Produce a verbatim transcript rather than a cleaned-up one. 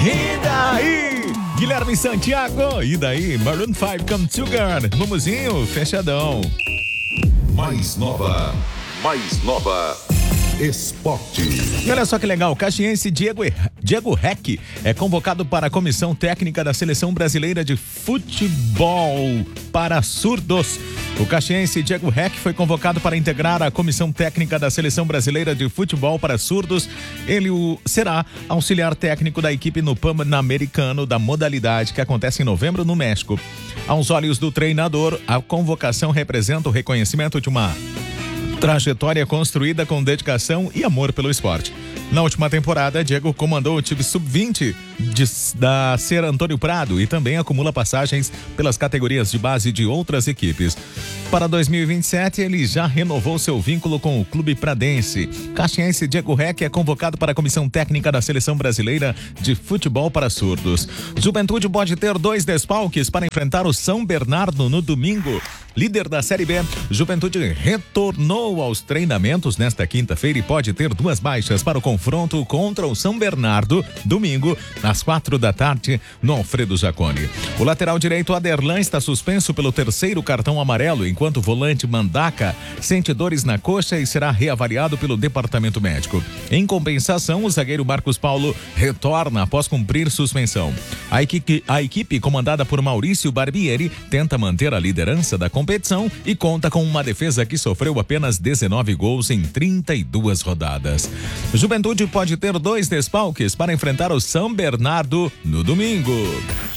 E daí? Guilherme Santiago, e daí? Maroon cinco, Come Together, Mumuzinho, fechadão. Mais nova, mais nova, esporte. E olha só que legal, o caxiense Diego, Diego Reck é convocado para a comissão técnica da Seleção Brasileira de Futebol para Surdos. O caxiense Diego Reck foi convocado para integrar a comissão técnica da Seleção Brasileira de Futebol para Surdos. Ele o, será auxiliar técnico da equipe no Pan-Americano da modalidade que acontece em novembro no México. Aos olhos do treinador, a convocação representa o reconhecimento de uma trajetória construída com dedicação e amor pelo esporte. Na última temporada, Diego comandou o time sub vinte de, da Ser Antônio Prado e também acumula passagens pelas categorias de base de outras equipes. Para dois mil e vinte e sete, ele já renovou seu vínculo com o clube pradense. Caxiense Diego Reck é convocado para a comissão técnica da Seleção Brasileira de Futebol para Surdos. Juventude pode ter dois desfalques para enfrentar o São Bernardo no domingo. Líder da Série B, Juventude retornou aos treinamentos nesta quinta-feira e pode ter duas baixas para o confronto contra o São Bernardo, domingo, às quatro da tarde, no Alfredo Jaconi. O lateral direito Aderlan está suspenso pelo terceiro cartão amarelo, enquanto o volante Mandaca sente dores na coxa e será reavaliado pelo departamento médico. Em compensação, o zagueiro Marcos Paulo retorna após cumprir suspensão. A equipe, a equipe comandada por Maurício Barbieri tenta manter a liderança da competição competição e conta com uma defesa que sofreu apenas dezenove gols em trinta e duas rodadas. Juventude pode ter dois desfalques para enfrentar o São Bernardo no domingo.